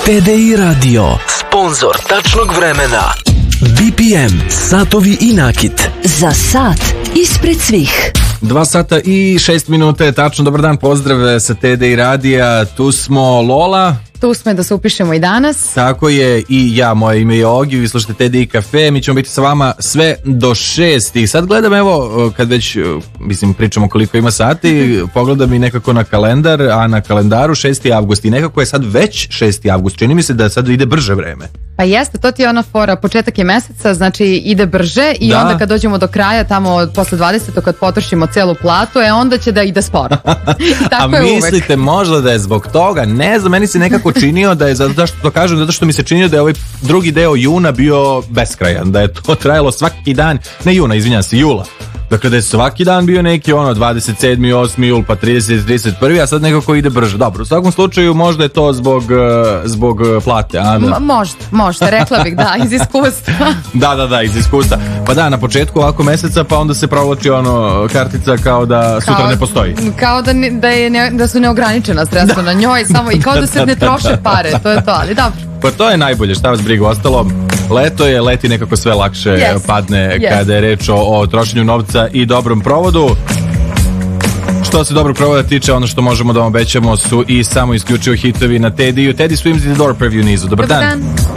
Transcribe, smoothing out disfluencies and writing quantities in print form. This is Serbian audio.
TDI Radio, sponsor tačnog vremena. BPM, satovi i nakit. Za sat ispred svih. 2 sata i 6 minuta je tačno. Dobar dan, pozdrav sa TDI Radija. Tu smo Lola. Tu smo da se upišemo i danas. Tako je, i ja, moje ime je Ogi, vi slušate TDI Cafe, mi ćemo biti sa vama sve do 6. I sad gledam, evo, kad već, pričamo koliko ima sati, pogledam i nekako na kalendar, a na kalendaru 6. avgust i nekako je sad već 6. avgust. Čini mi se da sad ide brže vreme. Pa jeste, to ti je ona fora, početak je meseca, znači ide brže i onda kad dođemo do kraja, tamo posle 20. kad potrošimo celu platu, onda će da ide sporo. Tako a je mislite uvek. Možda da je zbog toga? Ne znam, meni se nekako činio da je, zato što mi se činio da je ovaj drugi deo juna bio beskrajan, da je to trajalo svaki dan, ne juna, izvinjam se, jula. Dakle, da je svaki dan bio neki 27. 8. jul, pa 30. 31. a sad nekako ide brže. Dobro, u svakom slučaju možda je to zbog plate. A, da. Možda, rekla bih, da, iz iskustva. Da, iz iskustva. Pa da, na početku ovako meseca, pa onda se provlači kartica kao da sutra ne postoji. Kao da su neograničena sredstva na njoj, samo i kao da se ne troše pare, to je to, ali dobro. Pa to je najbolje, šta vas briga ostalo. Leto je, leti nekako sve lakše padne kada je reč o trošenju novca i dobrom provodu. Što se dobrog provoda tiče, ono što možemo da vam obećamo su i samo isključivo hitovi na Teddy. Teddy Swims in the Door prvi u nizu. Dobar dan.